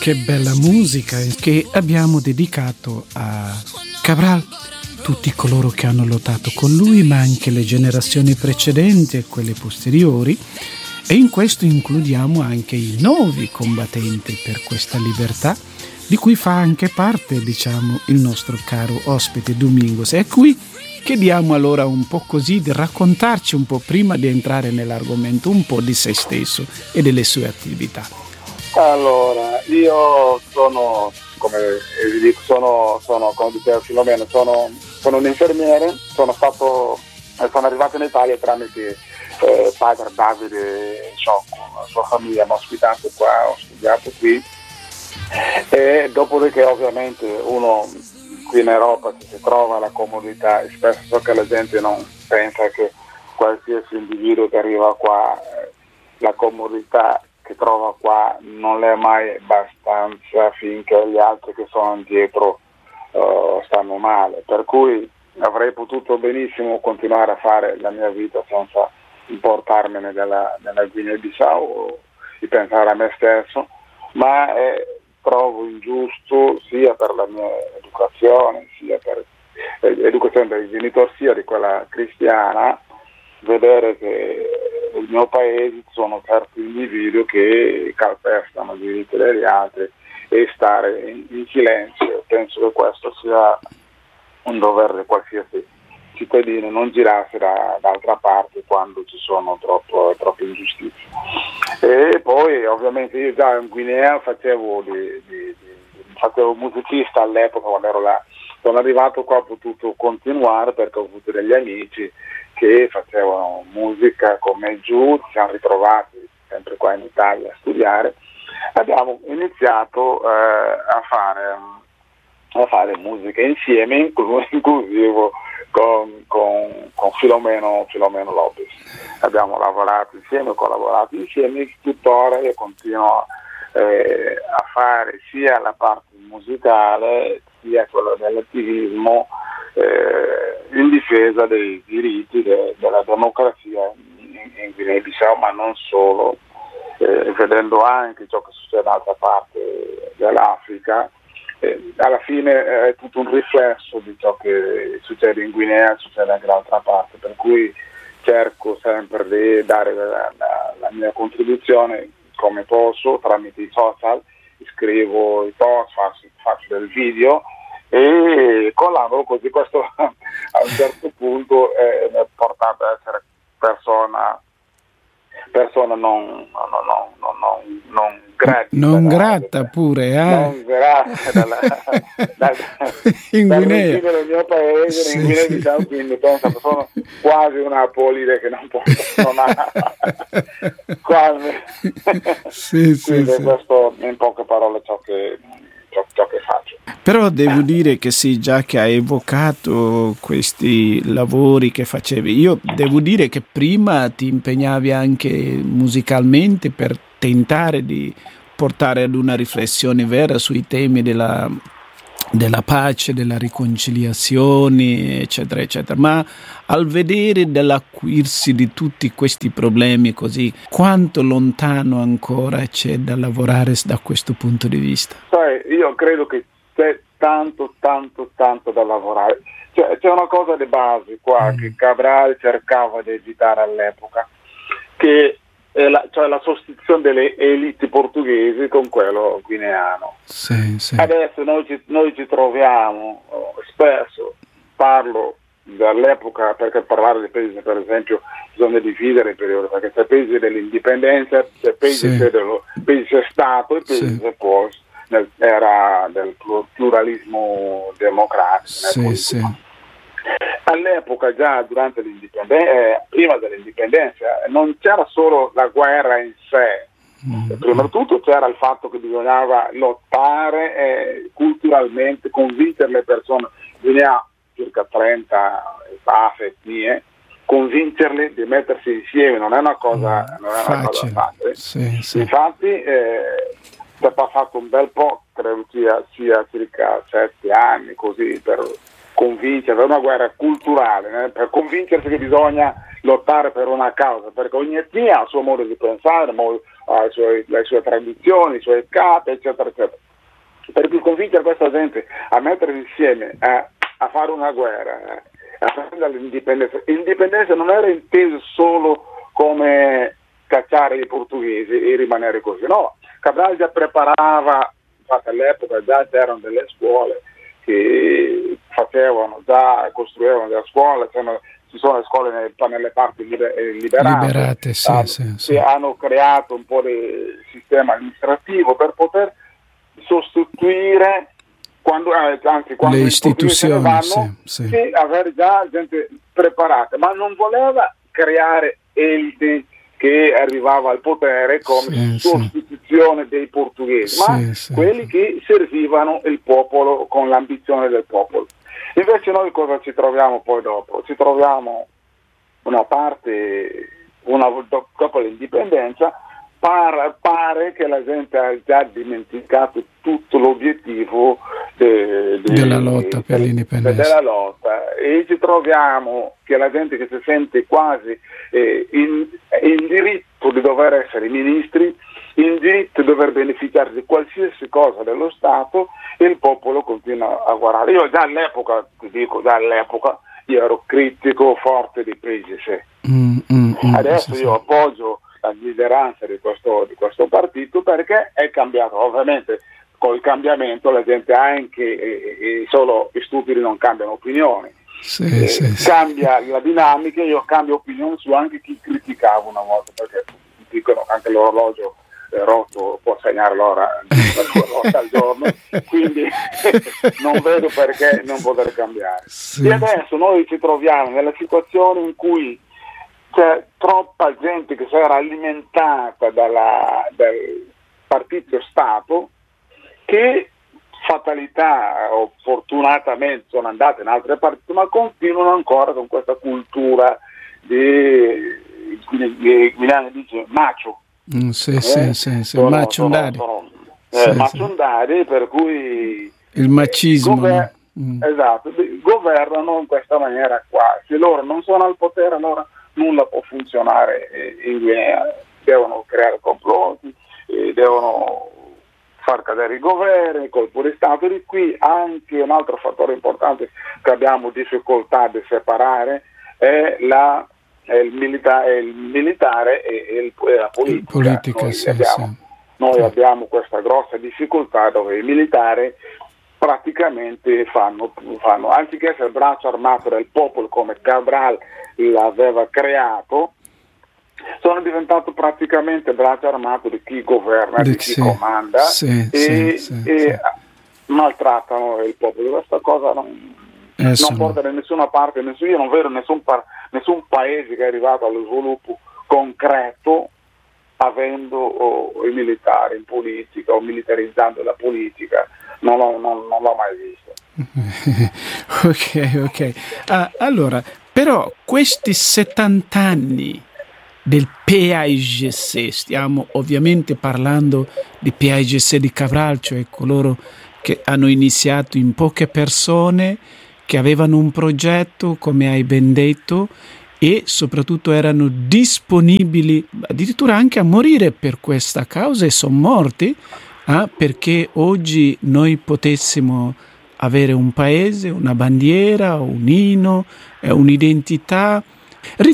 Che bella musica che abbiamo dedicato a Cabral, tutti coloro che hanno lottato con lui, ma anche le generazioni precedenti e quelle posteriori, e in questo includiamo anche i nuovi combattenti per questa libertà, di cui fa anche parte, diciamo, il nostro caro ospite Domingos. E qui chiediamo allora un po' così di raccontarci un po', prima di entrare nell'argomento, un po' di se stesso e delle sue attività. Allora, io sono, come vi dico, come diceva Filomeno, sono un infermiere, sono arrivato in Italia tramite padre Davide Sciocco, la sua famiglia mi ha ospitato qua, ho studiato qui, e dopodiché ovviamente uno qui in Europa si trova la comodità, e spesso so che la gente non pensa che qualsiasi individuo che arriva qua, la comodità che trova qua non è mai abbastanza finché gli altri che sono dietro stanno male, per cui avrei potuto benissimo continuare a fare la mia vita senza importarmene della Guinea-Bissau o di pensare a me stesso, ma trovo ingiusto sia per la mia educazione, sia per l'educazione dei genitori, sia di quella cristiana, vedere che nel mio paese ci sono certi individui che calpestano i diritti degli altri e stare in silenzio. Penso che questo sia un dovere di qualsiasi cittadino, non girarsi dall'altra parte quando ci sono troppe ingiustizie. E poi ovviamente io già in Guinea facevo musicista all'epoca, quando ero là. Sono arrivato qua, ho potuto continuare perché ho avuto degli amici che facevano musica con me giù, ci siamo ritrovati sempre qua in Italia a studiare. Abbiamo iniziato a fare musica insieme, inclusivo con Filomeno Lopez. Abbiamo lavorato insieme, collaborato insieme, tuttora io continuo a fare sia la parte musicale sia quella dell'attivismo in difesa dei diritti della democrazia in Guinea-Bissau, ma non solo, vedendo anche ciò che succede dall'altra parte dell'Africa. Alla fine è tutto un riflesso di ciò che succede in Guinea, succede anche dall'altra parte, per cui cerco sempre di dare la mia contribuzione come posso tramite i social, scrivo i post, faccio del video e collaboro così. Questo a un certo punto mi ha portato ad essere persona non grata. Non grata pure, non grata in Guinea. Del mio paese, sì, in Guinea Bissau, quindi penso che sono quasi una polide che non posso, non ha quasi. Quindi questo in poche parole ciò che faccio. Però devo dire che sì, già che hai evocato questi lavori che facevi, io devo dire che prima ti impegnavi anche musicalmente per tentare di portare ad una riflessione vera sui temi della pace, della riconciliazione, eccetera, eccetera. Ma al vedere dell'acuirsi di tutti questi problemi così, quanto lontano ancora c'è da lavorare da questo punto di vista? Io credo che c'è tanto da lavorare. C'è una cosa di base qua che Cabral cercava di evitare all'epoca, che è la sostituzione delle elite portoghesi con quello guineano. Sì. Adesso noi ci troviamo, spesso parlo dall'epoca, perché parlare dei paesi, per esempio, bisogna dividere il periodo, perché c'è paesi dell'indipendenza, c'è paesi c'è Stato e paesi c'è poi era del pluralismo democratico. Sì. All'epoca, già durante l'indipendenza, prima dell'indipendenza, non c'era solo la guerra in sé. Prima di tutto c'era il fatto che bisognava lottare culturalmente, convincere le persone. Bisognava circa 30 etnie, convincerle di mettersi insieme, non è una cosa facile. Sì. Infatti è passato un bel po', credo sia circa 7 anni così, per convincere, per una guerra culturale, per convincersi che bisogna lottare per una causa, perché ogni etnia ha il suo modo di pensare, ha le sue tradizioni, i suoi capi, eccetera, eccetera. Per cui convincere questa gente a mettersi insieme, a fare una guerra, a prendere l'indipendenza. L'indipendenza non era inteso solo come cacciare i portoghesi e rimanere così, no. Cabral già preparava, infatti all'epoca già c'erano delle scuole che costruivano delle scuole, ci sono le scuole nelle parti liberate, sì. Hanno creato un po' di sistema amministrativo per poter sostituire quando le istituzioni vanno, avere già gente preparata, ma non voleva creare elite che arrivava al potere come sostituzione dei portoghesi, ma quelli che servivano il popolo con l'ambizione del popolo. Invece noi cosa ci troviamo poi dopo? Ci troviamo una parte, dopo l'indipendenza, pare che la gente ha già dimenticato tutto l'obiettivo della lotta per l'indipendenza. Della lotta, e ci troviamo che la gente che si sente quasi in diritto di dover essere ministri, in diritto di dover beneficiare di qualsiasi cosa dello Stato, e il popolo continua a guardare. Io già all'epoca, io ero critico forte di PSC. Adesso io appoggio la lideranza di questo partito perché è cambiato. Ovviamente col cambiamento la gente anche solo gli stupidi non cambiano opinioni, cambia la dinamica. Io cambio opinione su anche chi criticava una volta, perché dicono anche l'orologio rotto può segnare l'ora al giorno, quindi non vedo perché non poter cambiare. E adesso noi ci troviamo nella situazione in cui c'è troppa gente che si era alimentata dal partito Stato, che fatalità o fortunatamente sono andate in altre parti, ma continuano ancora con questa cultura di Guigliano dice macho. Maciondari, per cui il macismo governano in questa maniera qua. Se loro non sono al potere, allora nulla può funzionare in Guinea. Devono creare complotti, devono far cadere i governi, colpo di Stato. Di qui anche un altro fattore importante che abbiamo difficoltà di separare è il militare e la politica. Noi abbiamo questa grossa difficoltà dove i militari praticamente fanno anziché essere il braccio armato del popolo come Cabral l'aveva creato, sono diventato praticamente braccio armato di chi governa, di chi comanda, e maltrattano il popolo. Questa cosa non porta da nessuna parte. Io non vedo nessun paese che è arrivato allo sviluppo concreto avendo i militari in politica o militarizzando la politica. Non l'ho mai visto. Ok. Allora, però questi 70 anni del PAIGC, stiamo ovviamente parlando di PAIGC di Cabral, cioè coloro che hanno iniziato in poche persone, che avevano un progetto, come hai ben detto, e soprattutto erano disponibili addirittura anche a morire per questa causa, e sono morti perché oggi noi potessimo avere un paese, una bandiera, un inno, un'identità.